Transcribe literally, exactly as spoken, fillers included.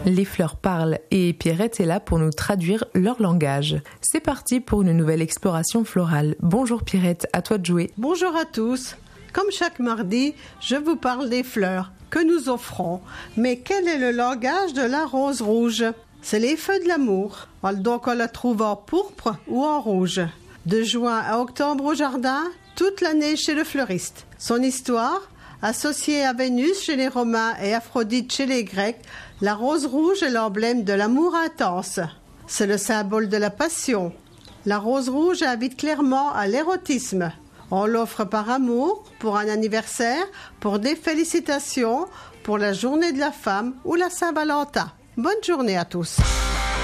Les fleurs parlent et Pierrette est là pour nous traduire leur langage. C'est parti pour une nouvelle exploration florale. Bonjour Pierrette, à toi de jouer. Bonjour à tous. Comme chaque mardi, je vous parle des fleurs que nous offrons. Mais quel est le langage de la rose rouge? C'est les feux de l'amour. Donc on la trouve en pourpre ou en rouge. De juin à octobre au jardin, toute l'année chez le fleuriste. Son histoire, associée à Vénus chez les Romains et Aphrodite chez les Grecs, la rose rouge est l'emblème de l'amour intense. C'est le symbole de la passion. La rose rouge invite clairement à l'érotisme. On l'offre par amour, pour un anniversaire, pour des félicitations, pour la journée de la femme ou la Saint-Valentin. Bonne journée à tous.